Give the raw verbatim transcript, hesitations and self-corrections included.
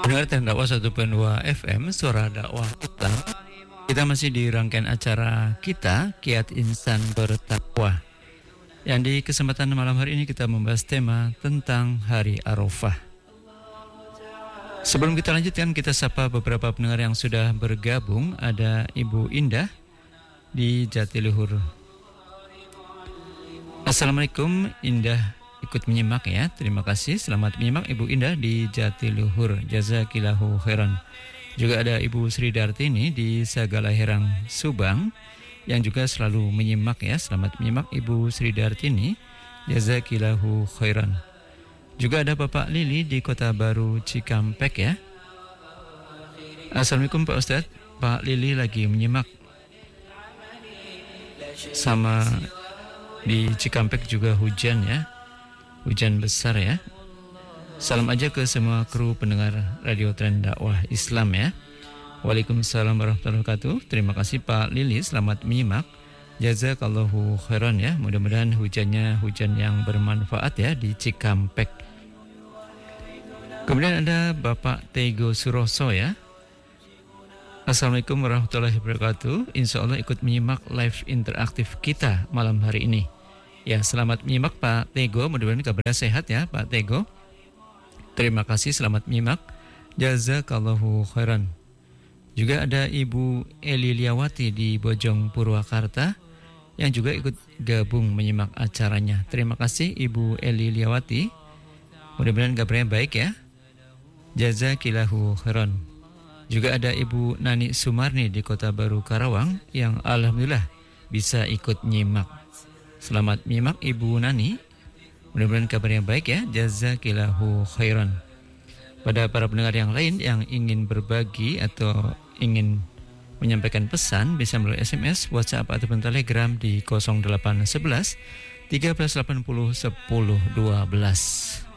Dengarkan dakwah satu koma dua F M, suara dakwah Islam. Kita masih di rangkaian acara kita, Kiat Insan Bertakwa. Yang di kesempatan malam hari ini kita membahas tema tentang Hari Arafah. Sebelum kita lanjutkan, kita sapa beberapa pendengar yang sudah bergabung. Ada Ibu Indah di Jatiluhur. Assalamualaikum, Indah ikut menyimak ya. Terima kasih, selamat menyimak Ibu Indah di Jatiluhur. Jazakillahu khairan. Juga ada Ibu Sri Dartini di Sagala Herang, Subang, yang juga selalu menyimak ya. Selamat menyimak Ibu Sri Dartini. Jazakillahu khairan. Juga ada Bapak Lili di Kota Baru Cikampek ya. Assalamualaikum Pak Ustadz. Pak Lili lagi menyimak. Sama di Cikampek juga hujan ya. Hujan besar ya. Salam aja ke semua kru pendengar Radio Tren Dakwah Islam ya. Waalaikumsalam warahmatullahi wabarakatuh. Terima kasih Pak Lili, selamat menyimak. Jazakallahu khairan ya. Mudah-mudahan hujannya hujan yang bermanfaat ya di Cikampek. Kemudian ada Bapak Tego Suroso ya. Assalamualaikum warahmatullahi wabarakatuh. Insya Allah ikut menyimak live interaktif kita malam hari ini. Ya, selamat menyimak Pak Tego. Mudah-mudahan kabarnya sehat ya Pak Tego. Terima kasih, selamat menyimak. Jazakallahu khairan. Juga ada Ibu Eli Liawati di Bojong Purwakarta yang juga ikut gabung menyimak acaranya. Terima kasih Ibu Eli Liawati. Mudah-mudahan kabarnya baik ya. Jazakillahu khairan. Juga ada Ibu Nani Sumarni di Kota Baru Karawang yang alhamdulillah bisa ikut nyimak. Selamat menyimak Ibu Nani. Mudah-mudahan kabarnya baik ya. Jazakillahu khairan. Pada para pendengar yang lain yang ingin berbagi atau ingin menyampaikan pesan, bisa melalui S M S, WhatsApp ataupun Telegram di nol delapan satu satu tiga belas delapan puluh sepuluh dua belas.